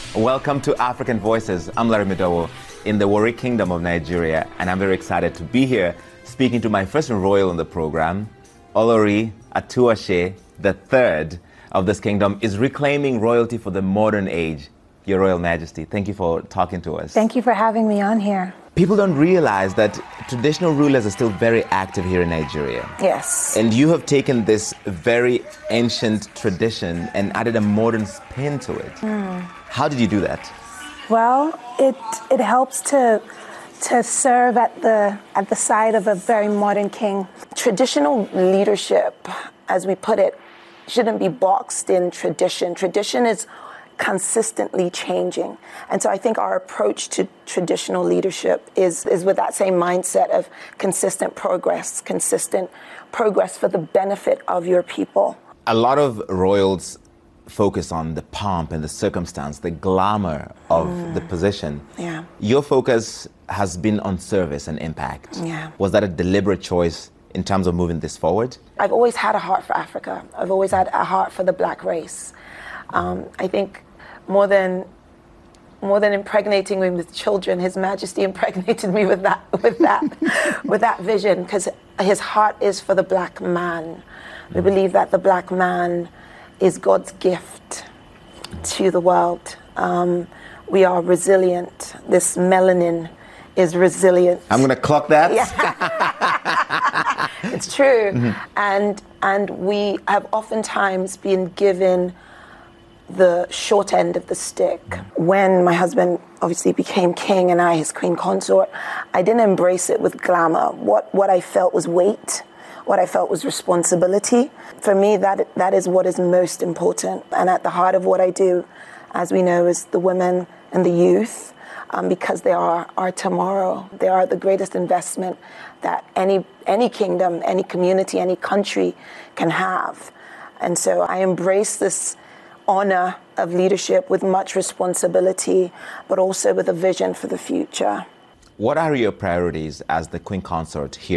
Welcome to African Voices. I'm Larry Midowo in the Warri Kingdom of Nigeria, and I'm very excited to be here speaking to my first royal on the program. Olori Atuase, the third of this kingdom, is reclaiming royalty for the modern age. Your Royal Majesty, thank you for talking to us. Thank you for having me on here. People don't realize that traditional rulers are still very active here in Nigeria. Yes. And you have taken this very ancient tradition and added a modern spin to it. How did you do that? Well, it helps to serve at the side of a very modern king. Traditional leadership, as we put it, shouldn't be boxed in tradition. Tradition is consistently changing. And so I think our approach to traditional leadership is with that same mindset of consistent progress for the benefit of your people. A lot of royals focus on the pomp and the circumstance, the glamour of the position. Yeah. Your focus has been on service and impact. Yeah. Was that a deliberate choice in terms of moving this forward? I've always had a heart for Africa. I've always had a heart for the Black race. I think more than impregnating me with children, His Majesty impregnated me with that vision, because his heart is for the Black man. We believe that the Black man is God's gift to the world. We are resilient. This melanin is resilient. I'm going to clock that. Yeah. It's true. And we have oftentimes been given the short end of the stick. When my husband obviously became king and I his queen consort, I didn't embrace it with glamour. What I felt was weight. What I felt was responsibility. For me, that is what is most important. And at the heart of what I do, as we know, is the women and the youth, because they are our tomorrow. They are the greatest investment that any kingdom, any community, any country can have. And so I embrace this honor of leadership with much responsibility, but also with a vision for the future. What are your priorities as the queen consort here?